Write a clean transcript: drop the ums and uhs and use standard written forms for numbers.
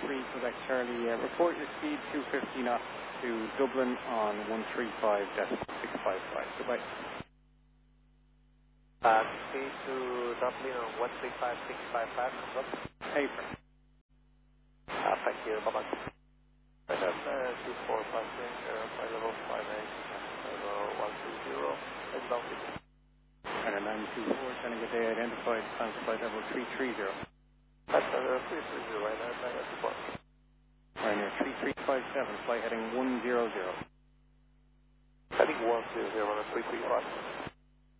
Quebec Charlie. Report your speed 250 knots to Dublin on 135.655. Goodbye. Speed to Dublin on 135.655. Paper. Thank you. Bye-bye. I have 24 passenger, flight level 58, level 120, inbound. Runner 924, sending a day identified, plans flight level 330. That's 330 right now, that's the point. Runner 3357, flight heading 100. Heading 100 on a 335.